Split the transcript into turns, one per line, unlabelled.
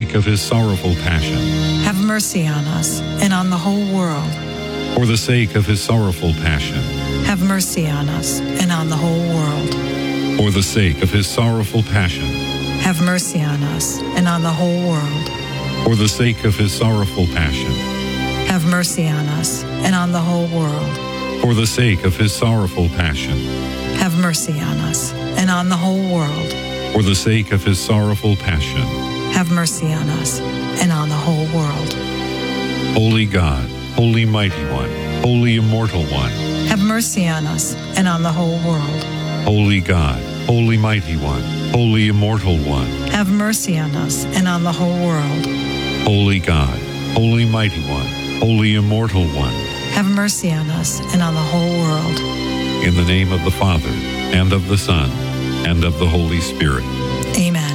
sake of his sorrowful passion,
have mercy on us and on the whole world.
for the sake of his sorrowful passion,
Have mercy on us and on the whole world.
for the sake of his sorrowful passion,
Have mercy on us and on the whole world.
for the sake of his sorrowful passion,
Have mercy on us and on the whole world.
for the sake of his sorrowful passion,
Have mercy on us and on the whole world.
for the sake of his sorrowful passion.
Have mercy on us and on the whole world.
Holy God, Holy Mighty One, Holy Immortal One,
Have mercy on us and on the whole world.
Holy God, Holy Mighty One, Holy Immortal One,
Have mercy on us and on the whole world.
Holy God, Holy Mighty One, Holy Immortal One,
Have mercy on us and on the whole world.
in the name of the Father, and of the Son, and of the Holy Spirit.
Amen.